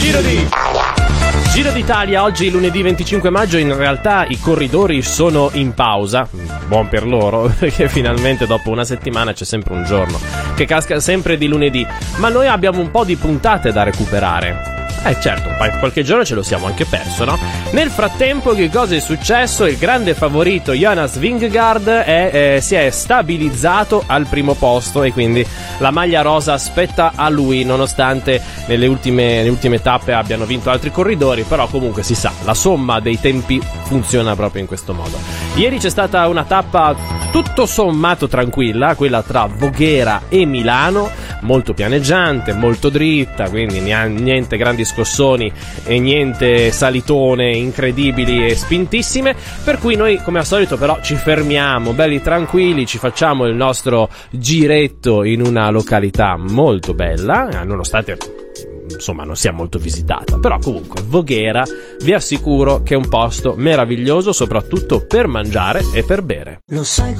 Giro d'Italia, oggi lunedì 25 maggio, in realtà i corridori sono in pausa, buon per loro, perché finalmente dopo una settimana c'è sempre un giorno che casca sempre di lunedì, ma noi abbiamo un po' di puntate da recuperare. Certo, qualche giorno ce lo siamo anche perso, no? Nel frattempo, che cosa è successo? Il grande favorito Jonas Vingegaard si è stabilizzato al primo posto e quindi la maglia rosa spetta a lui, nonostante nelle ultime tappe abbiano vinto altri corridori, però comunque si sa, la somma dei tempi funziona proprio in questo modo. Ieri c'è stata una tappa tutto sommato tranquilla, quella tra Voghera e Milano, molto pianeggiante, molto dritta, quindi niente grandi scossoni e niente salitone incredibili e spintissime, per cui noi come al solito però ci fermiamo belli tranquilli, ci facciamo il nostro giretto in una località molto bella, nonostante insomma non sia molto visitata, però comunque Voghera vi assicuro che è un posto meraviglioso, soprattutto per mangiare e per bere. Lo sai